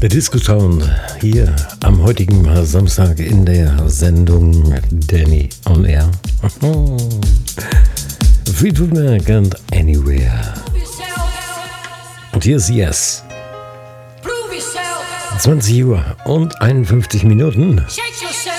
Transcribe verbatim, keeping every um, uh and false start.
Der Disco Sound hier am heutigen Samstag in der Sendung Danny on Air. Fleetwood Mac and Anywhere. Und hier ist Yes. zwanzig Uhr und einundfünfzig Minuten.